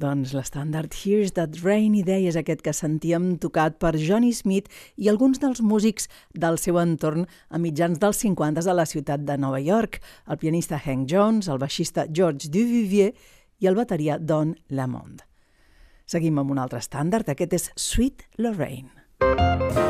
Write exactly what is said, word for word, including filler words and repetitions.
Doncs l'estàndard Here's That Rainy Day és aquest que sentíem tocat per Johnny Smith i alguns dels músics del seu entorn a mitjans dels cinquanta a la ciutat de Nova York, el pianista Hank Jones, el baixista George Duvivier i el bateria Don Lamond. Seguim amb un altre estàndard, aquest és Sweet Lorraine.